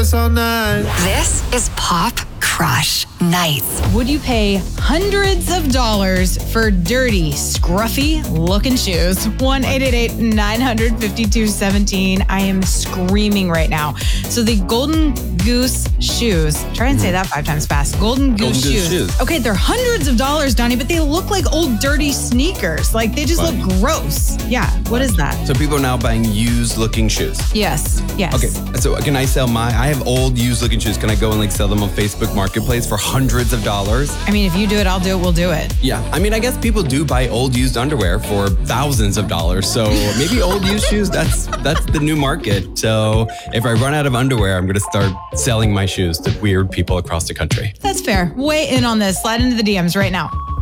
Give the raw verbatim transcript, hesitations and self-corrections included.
dance all night. This is Pop Crush Nights. Would you pay hundreds of dollars for dirty, scruffy looking shoes? one eight eight eight, nine hundred, five two one seven. I am screaming right now. So the Golden Goose shoes, try and say that five times fast. Golden Goose, Golden Goose shoes. shoes. Okay, they're hundreds of dollars, Donnie, but they look like old dirty sneakers. Like they just Funny. look gross. Yeah, what is that? So people are now buying used looking shoes. Yes, yes. Okay, so can I sell my, I have old used looking shoes. Can I go and like sell them on Facebook Marketplace for hundreds of dollars? I mean, if you do it, I'll do it, we'll do it. Yeah, I mean, I guess people do buy old used underwear for thousands of dollars. So maybe old used shoes, that's that's the new market. So if I run out of underwear, I'm going to start selling my shoes to weird people across the country. That's fair. Weigh in on this. Slide into the D Ms right now.